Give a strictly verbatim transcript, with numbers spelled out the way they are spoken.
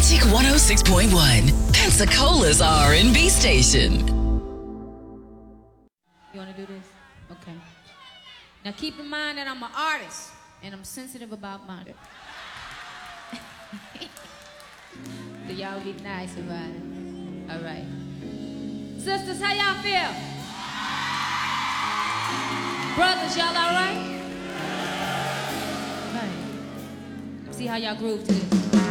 Magic one oh six point one, Pensacola's R and B station. You want to do this? Okay. Now keep in mind that I'm an artist and I'm sensitive about murder. So y'all be nice about it. All right. Sisters, how y'all feel? Brothers, y'all all right? All right. See how y'all groove to this.